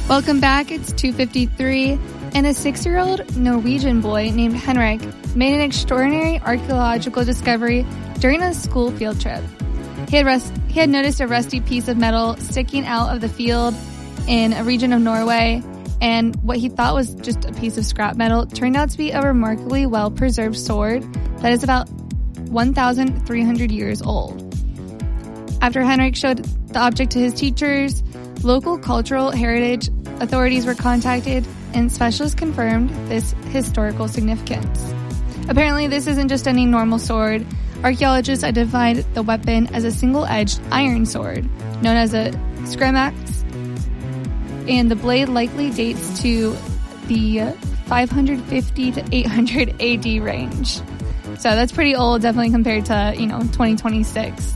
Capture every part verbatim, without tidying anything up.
Welcome back. It's two fifty-three, and a six-year-old Norwegian boy named Henrik made an extraordinary archaeological discovery during a school field trip. He had, rest- he had noticed a rusty piece of metal sticking out of the field in a region of Norway, and what he thought was just a piece of scrap metal turned out to be a remarkably well-preserved sword that is about one thousand three hundred years old. After Henrik showed the object to his teachers, local cultural heritage authorities were contacted, and specialists confirmed this historical significance. Apparently, this isn't just any normal sword. Archaeologists identified the weapon as a single-edged iron sword, known as a skremax, and the blade likely dates to the five fifty to eight hundred A D range. So that's pretty old, definitely compared to, you know, twenty twenty-six.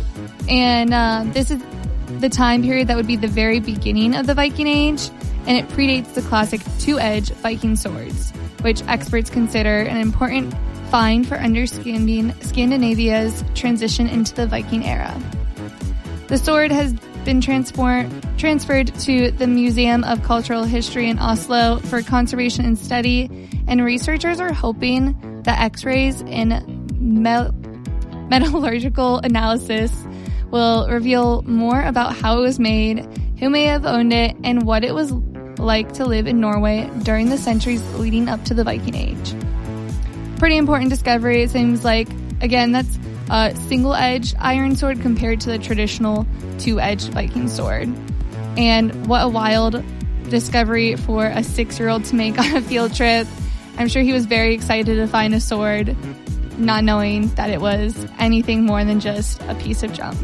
And uh, this is the time period that would be the very beginning of the Viking Age, and it predates the classic two-edged Viking swords, which experts consider an important find for understanding Scandinavia's transition into the Viking era. The sword has been transform- transferred to the Museum of Cultural History in Oslo for conservation and study, and researchers are hoping that X-rays and me- metallurgical analysis will reveal more about how it was made, who may have owned it, and what it was like to live in Norway during the centuries leading up to the Viking Age. Pretty important discovery. It seems like, again, that's a single-edged iron sword compared to the traditional two-edged Viking sword. And what a wild discovery for a six-year-old to make on a field trip. I'm sure he was very excited to find a sword, not knowing that it was anything more than just a piece of junk.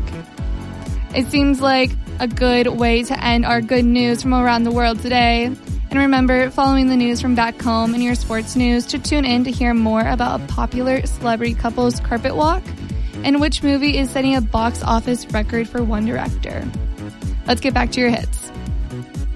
It seems like a good way to end our good news from around the world today. And remember, following the news from back home in your sports news, to tune in to hear more about a popular celebrity couple's carpet walk and which movie is setting a box office record for one director. Let's get back to your hits.